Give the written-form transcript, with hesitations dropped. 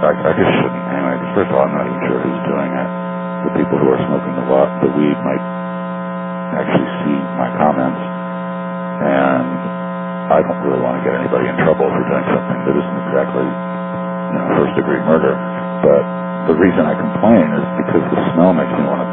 I just shouldn't anyway, because first of all, I'm not even sure who's doing it. The people who are smoking the weed might actually see my comments, and I don't really want to get anybody in trouble for doing something that isn't exactly, first-degree murder. But the reason I complain is because the smell makes me want to